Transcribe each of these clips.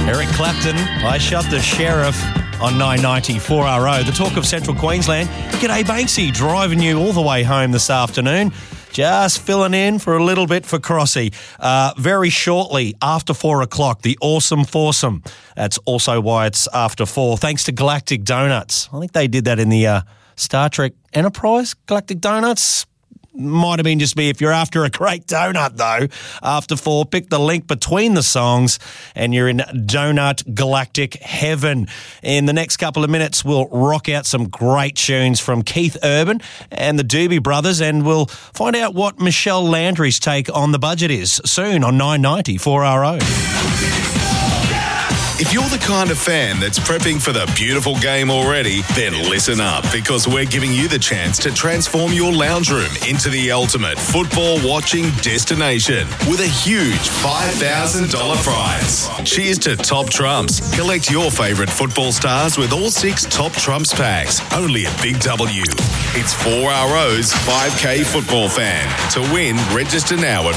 Eric Clapton, I Shot the Sheriff on 990 4RO. The talk of Central Queensland. G'day Banksy, driving you all the way home this afternoon. Just filling in for a little bit for Crossy. Very shortly, after 4 o'clock, the Awesome Foursome. That's also why it's after 4. Thanks to Galactic Donuts. I think they did that in the Star Trek Enterprise. Galactic Donuts. Might have been just me. If you're after a great donut, though, after 4, pick the link between the songs and you're in Donut Galactic heaven. In the next couple of minutes, we'll rock out some great tunes from Keith Urban and the Doobie Brothers, and we'll find out what Michelle Landry's take on the budget is soon on 990 4RO. If you're the kind of fan that's prepping for the beautiful game already, then listen up, because we're giving you the chance to transform your lounge room into the ultimate football watching destination with a huge $5,000 prize. Cheers to Top Trumps. Collect your favourite football stars with all 6 Top Trumps packs, only at Big W. It's 4RO's 5K football fan. To win, register now at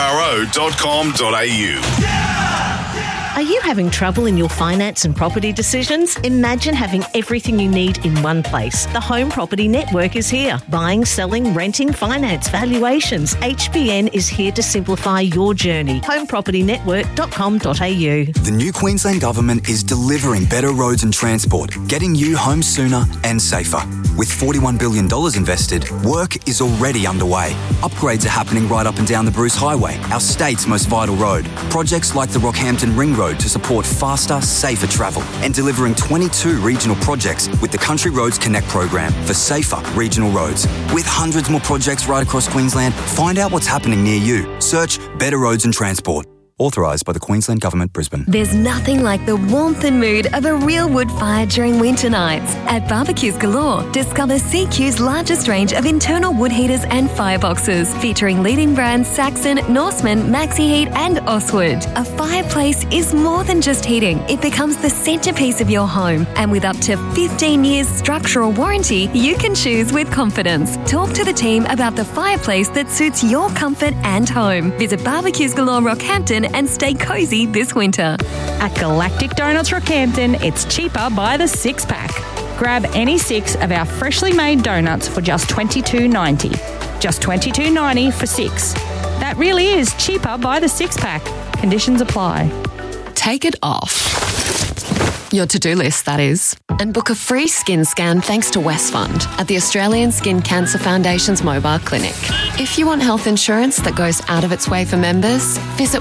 4RO.com.au. Are you having trouble in your finance and property decisions? Imagine having everything you need in one place. The Home Property Network is here. Buying, selling, renting, finance, valuations. HPN is here to simplify your journey. homepropertynetwork.com.au. The new Queensland Government is delivering better roads and transport, getting you home sooner and safer. With $41 billion invested, work is already underway. Upgrades are happening right up and down the Bruce Highway, our state's most vital road. Projects like the Rockhampton Ring Road to support faster, safer travel, and delivering 22 regional projects with the Country Roads Connect program for safer regional roads. With hundreds more projects right across Queensland, find out what's happening near you. Search Better Roads and Transport. Authorised by the Queensland Government, Brisbane. There's nothing like the warmth and mood of a real wood fire during winter nights. At Barbecues Galore, discover CQ's largest range of internal wood heaters and fireboxes, featuring leading brands Saxon, Norseman, Maxi Heat and Oswood. A fireplace is more than just heating. It becomes the centrepiece of your home. And with up to 15 years structural warranty, you can choose with confidence. Talk to the team about the fireplace that suits your comfort and home. Visit Barbecues Galore Rockhampton and stay cosy this winter. At Galactic Donuts Rockhampton, it's cheaper by the 6-pack. Grab any 6 of our freshly made donuts for just $22.90. Just $22.90 for 6. That really is cheaper by the 6-pack. Conditions apply. Take it off. Your to-do list, that is. And book a free skin scan thanks to Westfund at the Australian Skin Cancer Foundation's mobile clinic. If you want health insurance that goes out of its way for members, visit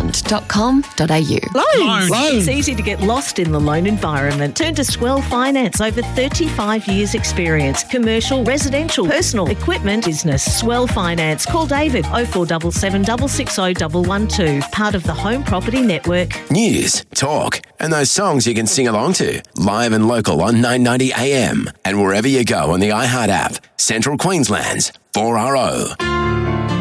westfund.com.au. Loans. It's easy to get lost in the loan environment. Turn to Swell Finance. Over 35 years experience. Commercial, residential, personal, equipment, business. Swell Finance. Call David 0477 660 112. Part of the Home Property Network. News, talk, and those songs you can sing along to. Live and local on 990 AM. And wherever you go on the iHeart app. Central Queensland's 4RO.